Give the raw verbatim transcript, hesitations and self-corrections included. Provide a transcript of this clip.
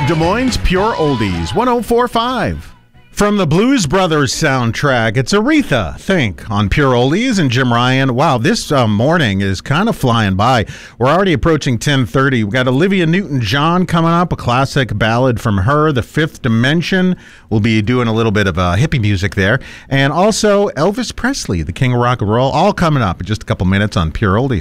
Des Moines Pure Oldies, one oh four point five. From the Blues Brothers soundtrack, it's Aretha, Think, on Pure Oldies. And Jim Ryan, wow, this uh, morning is kind of flying by. We're already approaching ten thirty. We've got Olivia Newton-John coming up, a classic ballad from her, The Fifth Dimension. We'll be doing a little bit of uh, hippie music there. And also Elvis Presley, the king of rock and roll, all coming up in just a couple minutes on Pure Oldies.